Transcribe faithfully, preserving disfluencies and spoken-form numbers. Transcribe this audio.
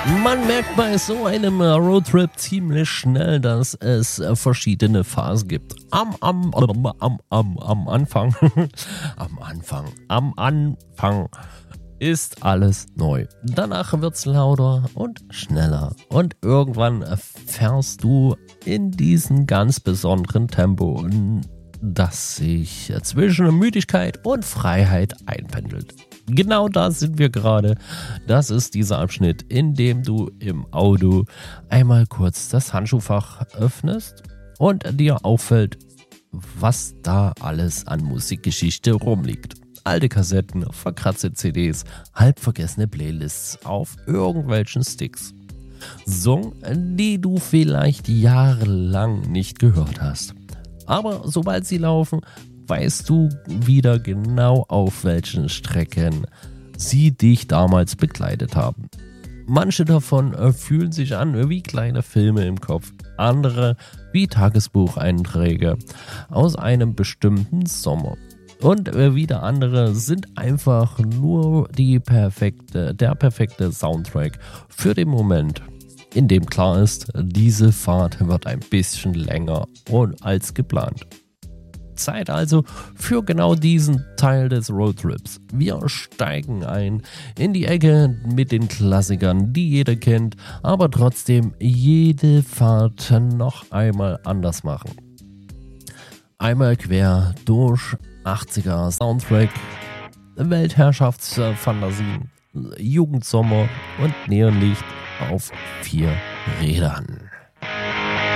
Man merkt bei so einem Roadtrip ziemlich schnell, dass es verschiedene Phasen gibt. Am, am, am, am, am Anfang, am Anfang, am Anfang ist alles neu. Danach wird's lauter und schneller und irgendwann fährst du in diesem ganz besonderen Tempo, das sich zwischen Müdigkeit und Freiheit einpendelt. Genau da sind wir gerade. Das ist dieser Abschnitt, in dem du im Auto einmal kurz das Handschuhfach öffnest und dir auffällt, was da alles an Musikgeschichte rumliegt. Alte Kassetten, verkratzte C Ds, halb vergessene Playlists auf irgendwelchen Sticks. Songs, die du vielleicht jahrelang nicht gehört hast. Aber sobald sie laufen, weißt du wieder genau, auf welchen Strecken sie dich damals begleitet haben. Manche davon fühlen sich an wie kleine Filme im Kopf, andere wie Tagesbucheinträge aus einem bestimmten Sommer. Und wieder andere sind einfach nur die perfekte, der perfekte Soundtrack für den Moment, in dem klar ist, diese Fahrt wird ein bisschen länger als geplant. Zeit also für genau diesen Teil des Roadtrips. Wir steigen ein in die Ecke mit den Klassikern, die jeder kennt, aber trotzdem jede Fahrt noch einmal anders machen. Einmal quer durch achtziger Soundtrack, Weltherrschaftsfantasien, Jugendsommer und Neonlicht auf vier Rädern.